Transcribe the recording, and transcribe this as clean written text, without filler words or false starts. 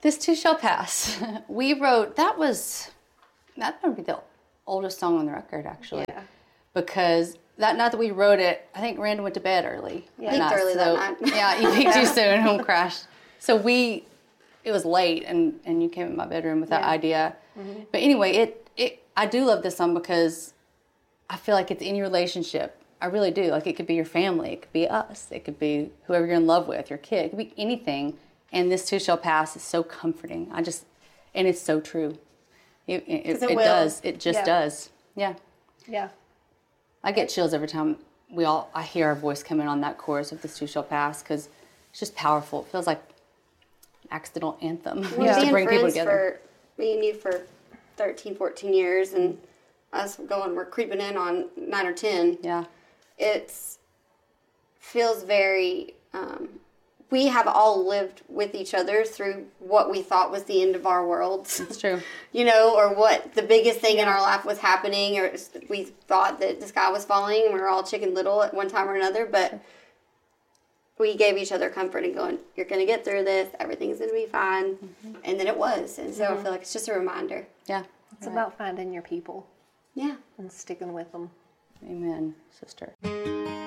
This Too Shall Pass. We wrote, that would be the oldest song on the record, actually. Yeah. Because that night that we wrote it, I think Randall went to bed early. Yeah, peaked early that night. Yeah, you peaked too soon, home crashed. So it was late, and you came in my bedroom with that idea. Mm-hmm. But anyway, I do love this song because I feel like it's any relationship. I really do. Like, it could be your family, it could be us, it could be whoever you're in love with, your kid, it could be anything. And This Too Shall Pass is so comforting. And it's so true. It does. It just does. Yeah. Yeah. I get chills every time I hear our voice come in on that chorus of This Too Shall Pass, because it's just powerful. It feels like an accidental anthem. We've been bring people together. Me and you for 13, 14 years, and us we're creeping in on 9 or 10. Yeah. It feels very... we have all lived with each other through what we thought was the end of our worlds. It's true. Or what the biggest thing in our life was happening, or we thought that the sky was falling and we were all Chicken Little at one time or another, but we gave each other comfort and going, you're going to get through this, everything's going to be fine. Mm-hmm. And then it was. And so I feel like it's just a reminder. Yeah. It's about finding your people. Yeah. And sticking with them. Amen, sister.